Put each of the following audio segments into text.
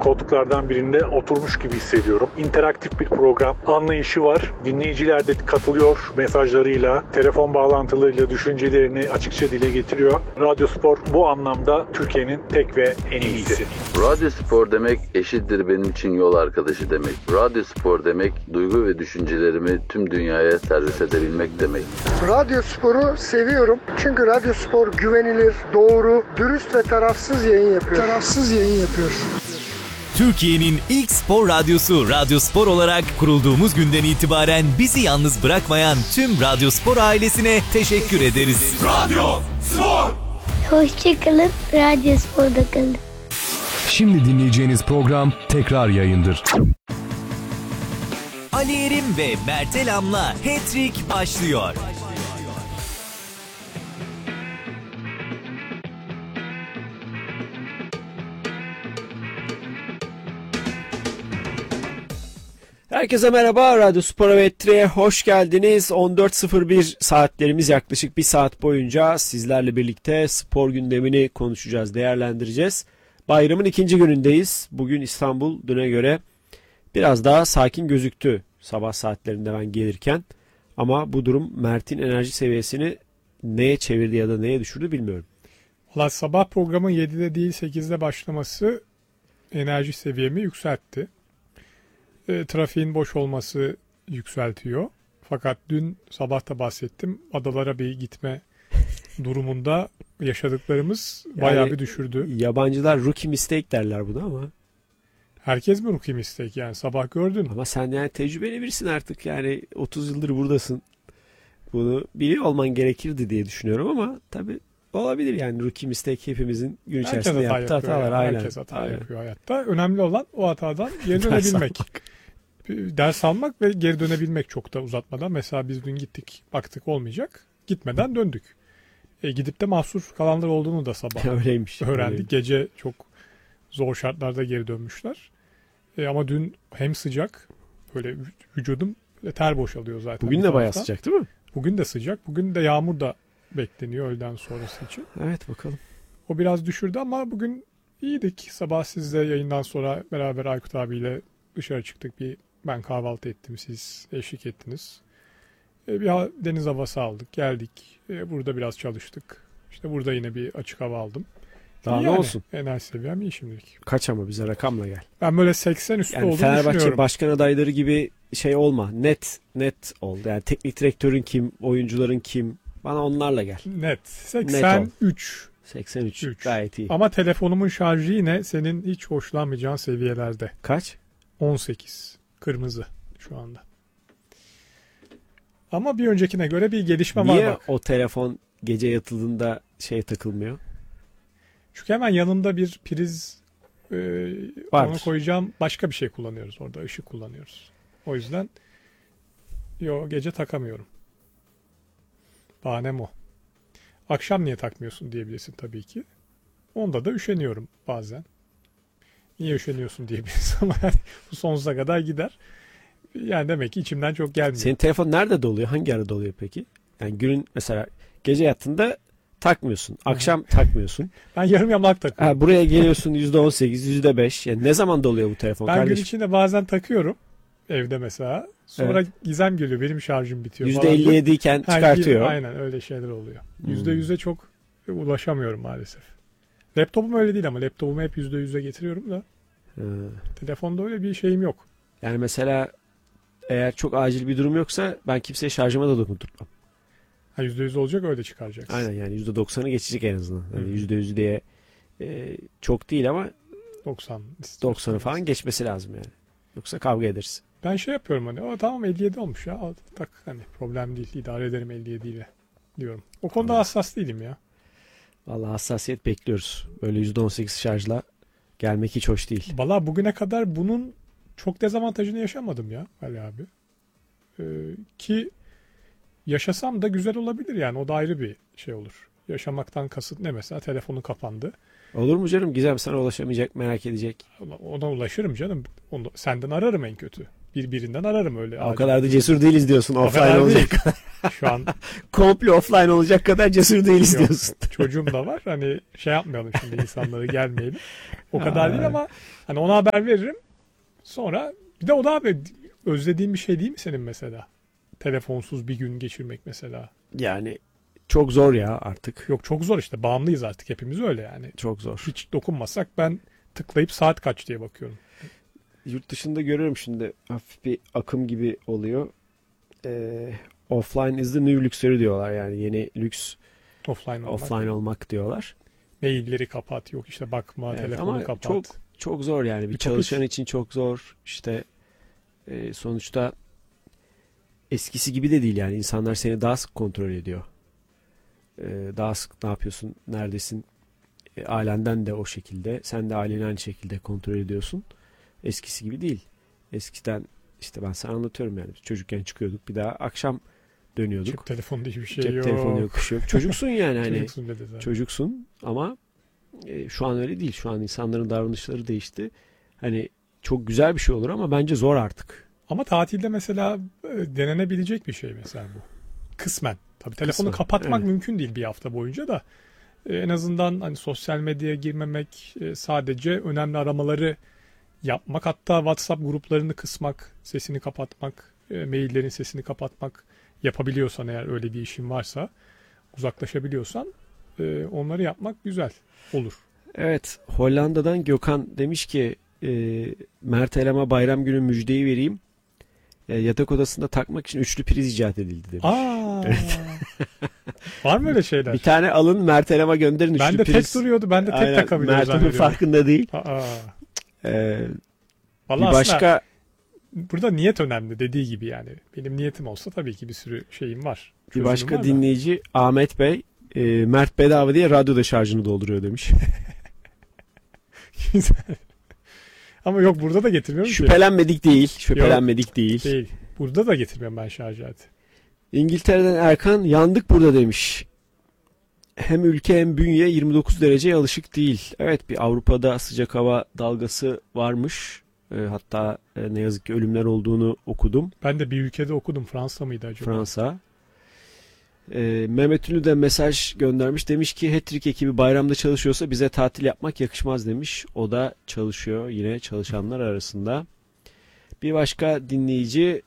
koltuklardan birinde oturmuş gibi hissediyorum. İnteraktif bir program anlayışı var. Dinleyiciler de katılıyor mesajlarıyla, telefon bağlantılarıyla düşüncelerini açıkça dile getiriyor. Radyo Spor bu anlamda Türkiye'nin tek ve en iyisi. Radyo Spor demek eşittir benim için yol arkadaşı demek. Radyo Spor demek duygu ve düşüncelerimi tüm dünyaya servis edebilmek demek. Radyo Spor'u seviyorum. Çünkü Radyo Spor güvenilir, doğru, dürüst ve tarafsız yayın yapıyor. Türkiye'nin ilk spor radyosu Radyo Spor olarak kurulduğumuz günden itibaren bizi yalnız bırakmayan tüm Radyo Spor ailesine teşekkür ederiz. Radyo Spor. Hoşçakalın, Radyo Spor'da kalın. Şimdi dinleyeceğiniz program tekrar yayındır. Ali Erim ve Mert Elam'la Hat-Trick başlıyor. Herkese merhaba, Radyo Spor ve Hat-Trick'e hoş geldiniz. 14.01 saatlerimiz, yaklaşık bir saat boyunca sizlerle birlikte spor gündemini konuşacağız, değerlendireceğiz. Bayramın ikinci günündeyiz. Bugün İstanbul düne göre biraz daha sakin gözüktü sabah saatlerinde ben gelirken. Ama bu durum Mert'in enerji seviyesini neye çevirdi ya da neye düşürdü bilmiyorum. Valla sabah programın 7'de değil 8'de başlaması enerji seviyemi yükseltti. Trafiğin boş olması yükseltiyor. Fakat dün sabah da bahsettim. Adalara bir gitme durumunda yaşadıklarımız bayağı bir düşürdü. Yabancılar rookie mistake derler buna ama. Herkes mi rookie mistake yani? Sabah gördün. Ama sen yani tecrübeli birisin artık, yani 30 yıldır buradasın. Bunu biliyor olman gerekirdi diye düşünüyorum ama tabii olabilir yani, rookie mistake hepimizin gün içerisinde yaptığı hatalar. Yani. Herkes hata yapıyor hayatta. Önemli olan o hatadan geri dönebilmek. Ders almak ve geri dönebilmek, çok da uzatmadan. Mesela biz dün gittik, baktık olmayacak. Gitmeden döndük. Gidip de mahsur kalanlar olduğunu da sabah öyleymiş, öğrendik. öyleymiş. Gece çok zor şartlarda geri dönmüşler. Ama dün hem sıcak, böyle vücudum ter boşalıyor zaten. Bugün de bayağı sıcak değil mi? Bugün de sıcak. Bugün de yağmur da bekleniyor öğleden sonrası için. Evet, bakalım. O biraz düşürdü ama bugün iyiydik. Sabah sizle yayından sonra beraber Aykut abiyle dışarı çıktık. Ben kahvaltı ettim, siz eşlik ettiniz. Bir deniz havası aldık, geldik. Burada biraz çalıştık. İşte burada yine bir açık hava aldım. Daha yani, ne olsun? Enerji seviyem iyi şimdilik. Kaç ama bize rakamla gel. Ben böyle 80 üstü yani olduğunu Fenerbahçe düşünüyorum. başkan adayları gibi şey olma. Net ol. Yani teknik direktörün kim, oyuncuların kim? Bana onlarla gel. Net. 83. 83. Gayet iyi. Ama telefonumun şarjı yine senin hiç hoşlanmayacağın seviyelerde. Kaç? 18. Kırmızı şu anda. Ama bir öncekine göre bir gelişme var bak. Niye o telefon gece yatıldığında takılmıyor? Çünkü hemen yanında bir priz onu koyacağım, başka bir şey kullanıyoruz orada. Işık kullanıyoruz. O yüzden gece takamıyorum. Bahanem o. Akşam niye takmıyorsun diyebilirsin tabii ki. Onda da üşeniyorum bazen. Niye üşeniyorsun diyebilirsin ama yani bu sonsuza kadar gider. Yani demek ki içimden çok gelmiyor. Senin telefon nerede doluyor? Hangi ara doluyor peki? Yani günün mesela gece yattığında takmıyorsun. Akşam takmıyorsun. Ben yarım yamalak takıyorum. Buraya geliyorsun %18, %5. Yani ne zaman doluyor bu telefon ben kardeşim? gün içinde bazen takıyorum. Evde mesela. Sonra Gizem geliyor. Benim şarjım bitiyor. %57 iken çıkartıyor. Aynen öyle şeyler oluyor. %100'e çok ulaşamıyorum maalesef. Laptopum öyle değil ama laptopumu hep %100'e getiriyorum da. Telefonda öyle bir şeyim yok. Yani mesela eğer çok acil bir durum yoksa ben kimseye şarjıma da dokundurmam. %100 olacak, öyle çıkaracaksın. Aynen, yani %90'ı geçecek en azından. Yani %100 diye çok değil ama 90'ı falan geçmesi lazım yani. Yoksa kavga ederiz. Ben yapıyorum hani, tamam 57 olmuş ya, al, tak, hani problem değil, idare ederim 57 ile diyorum. O konuda hassas değilim ya. Vallahi hassasiyet bekliyoruz. Böyle %18 şarjla gelmek hiç hoş değil. Vallahi bugüne kadar bunun çok dezavantajını yaşamadım ya Ali abi. Ki yaşasam da güzel olabilir yani, o da ayrı bir şey olur. Yaşamaktan kasıt ne mesela? Telefonu kapandı. Olur mu canım? Gizem sana ulaşamayacak, merak edecek. Ona ulaşırım canım. Onu senden ararım en kötü. birbirinden ararım öyle. O kadar da cesur değiliz diyorsun. O Offline kadar olacak. değil. Şu an Komple offline olacak kadar cesur değiliz yok. diyorsun. Çocuğum da var. Hani şey yapmayalım şimdi, insanları gelmeyelim. O kadar değil ama hani ona haber veririm. Sonra bir de o da abi özlediğin bir şey değil mi senin mesela? Telefonsuz bir gün geçirmek mesela. Yani çok zor ya artık. Yok çok zor işte. Bağımlıyız artık. Hepimiz öyle yani. Çok zor. Hiç dokunmasak ben tıklayıp saat kaç diye bakıyorum. Yurt dışında görüyorum şimdi hafif bir akım gibi oluyor. Offline is the new luxury diyorlar, yani yeni lüks Offline olmak. offline olmak diyorlar. Mailleri kapat, yok işte bakma, Evet, telefonu ama kapat. çok zor yani, bir Ütopik. çalışan için çok zor. İşte sonuçta eskisi gibi de değil yani, insanlar seni daha sık kontrol ediyor. Daha sık ne yapıyorsun, neredesin, ailenden de o şekilde, sen de aileni aynı şekilde kontrol ediyorsun. Eskisi gibi değil. Eskiden işte ben sana anlatıyorum yani, biz çocukken çıkıyorduk, bir daha akşam dönüyorduk. Cep telefonunda hiçbir şey Cep yok. telefonu yok, bir şey yok. Çocuksun yani hani. Çocuksun dedi zaten. Çocuksun ama şu an öyle değil. Şu an insanların davranışları değişti. Hani çok güzel bir şey olur ama bence zor artık. Ama tatilde mesela denenebilecek bir şey mesela bu. Kısmen. Tabii telefonu Kısmen, kapatmak evet. mümkün değil bir hafta boyunca da. En azından hani sosyal medyaya girmemek, sadece önemli aramaları yapmak, hatta WhatsApp gruplarını kısmak, sesini kapatmak, maillerin sesini kapatmak yapabiliyorsan, eğer öyle bir işin varsa, uzaklaşabiliyorsan onları yapmak güzel olur. Evet, Hollanda'dan Gökhan demiş ki Mert Elam'a bayram günü müjdeyi vereyim. Yatak odasında takmak için üçlü priz icat edildi demiş. Aa. Var mı öyle şeyler? Bir tane alın, Mert Elam'a gönderin, üçlü Ben de priz. tek duruyordu. Ben de tek Aynen, takabiliyorum Mert onun zannediyorum. farkında değil. Aa. Bir Vallahi başka aslında burada niyet önemli, dediği gibi yani. Benim niyetim olsa tabii ki bir sürü şeyim var. bir Çözümüm var başka da. dinleyici Ahmet Bey, Mert bedava diye radyoda şarjını dolduruyor demiş. Güzel. Ama yok, burada da getirmiyorum ki. Şüphelenmedik değil. Şüphelenmedik değil. Değil. Burada da getirmiyorum ben şarj aleti. İngiltere'den Erkan, yandık burada demiş. Hem ülke hem bünye 29 dereceye alışık değil. Evet, bir Avrupa'da sıcak hava dalgası varmış. Hatta ne yazık ki ölümler olduğunu okudum. Ben de bir ülkede okudum. Fransa mıydı acaba? Fransa. Mehmet Ünlü de mesaj göndermiş. Demiş ki Hat-Trick ekibi bayramda çalışıyorsa bize tatil yapmak yakışmaz demiş. O da çalışıyor yine çalışanlar arasında. Bir başka dinleyici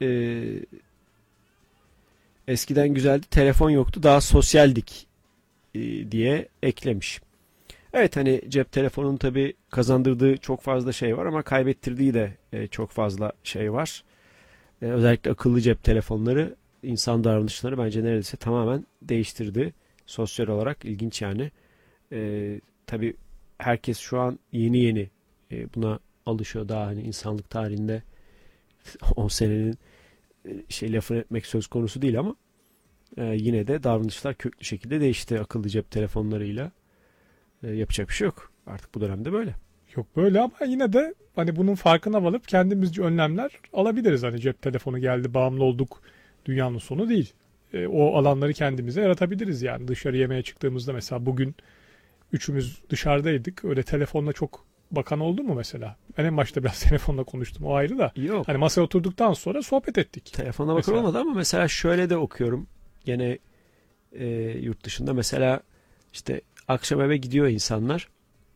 eskiden güzeldi, telefon yoktu, daha sosyaldik diye eklemiş. Evet, hani cep telefonunun tabii kazandırdığı çok fazla şey var ama kaybettirdiği de çok fazla şey var. Özellikle akıllı cep telefonları insan davranışları bence neredeyse tamamen değiştirdi. Sosyal olarak ilginç yani. Tabii herkes şu an yeni buna alışıyor. Daha hani insanlık tarihinde 10 senenin lafını etmek söz konusu değil ama yine de davranışlar köklü şekilde değişti akıllı cep telefonlarıyla. Yapacak bir şey yok. Artık bu dönemde böyle. Yok böyle, ama yine de hani bunun farkına varıp kendimizce önlemler alabiliriz. Hani cep telefonu geldi, bağımlı olduk, dünyanın sonu değil. O alanları kendimize yaratabiliriz yani. Dışarı yemeğe çıktığımızda mesela bugün üçümüz dışarıdaydık. Öyle telefonla çok bakan oldu mu mesela? Ben en başta biraz telefonla konuştum, o ayrı da. Yok. Hani masaya oturduktan sonra sohbet ettik. Telefona bakar Mesela. olmadı ama mesela şöyle de okuyorum. Gene yurt dışında mesela işte akşam eve gidiyor insanlar.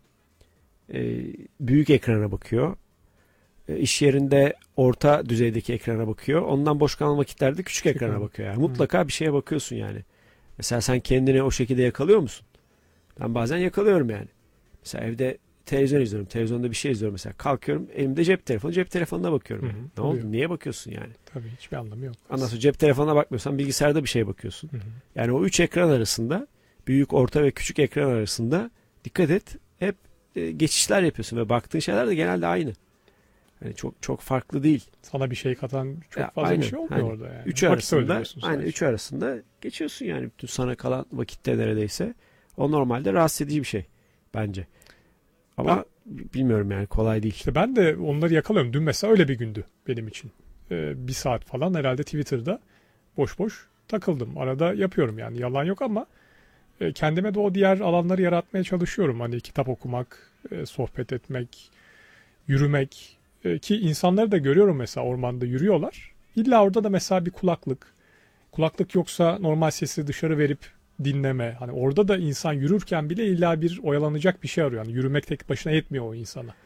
Büyük ekrana bakıyor. İş yerinde orta düzeydeki ekrana bakıyor. Ondan boş kalan vakitlerde küçük ekrana bakıyor. Yani mutlaka bir şeye bakıyorsun yani. Mesela sen kendini o şekilde yakalıyor musun? Ben bazen yakalıyorum yani. Mesela evde televizyon izliyorum. Televizyonda bir şey izliyorum mesela. Kalkıyorum, elimde cep telefonu. Cep telefonuna bakıyorum. Hı hı, Ne oldu? oluyor. Niye bakıyorsun yani? Tabii hiçbir anlamı yok. Ondan sonra cep telefonuna bakmıyorsan bilgisayarda bir şeye bakıyorsun. Hı hı. Yani o 3 ekran arasında, büyük, orta ve küçük ekran arasında dikkat et. Hep geçişler yapıyorsun ve baktığın şeyler de genelde aynı. Yani çok farklı değil. Sana bir şey katan çok Ya, fazla aynen. bir şey olmuyor Hani orada yani. Üçü Vakit arasında, öldürüyorsun aynen sadece. üçü arasında geçiyorsun yani bütün sana kalan vakitte neredeyse. O normalde rahatsız edici bir şey bence. Ama bilmiyorum yani, kolay değil. İşte ben de onları yakalıyorum. Dün mesela öyle bir gündü benim için. Bir saat falan herhalde Twitter'da boş boş takıldım. Arada yapıyorum yani, yalan yok ama kendime de o diğer alanları yaratmaya çalışıyorum. Hani kitap okumak, sohbet etmek, yürümek, Ki insanları da görüyorum mesela ormanda yürüyorlar. İlla orada da mesela bir kulaklık. Kulaklık yoksa normal sesi dışarı verip dinleme. Hani orada da insan yürürken bile illa bir oyalanacak bir şey arıyor. Yani yürümek tek başına yetmiyor o insana.